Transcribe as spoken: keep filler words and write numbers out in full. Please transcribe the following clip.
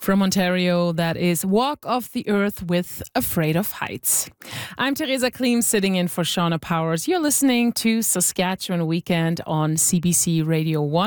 From Ontario, that is Walk Off the Earth with Afraid of Heights. I'm Teresa Kleem, sitting in for Shauna Powers. You're listening to Saskatchewan Weekend on C B C Radio one.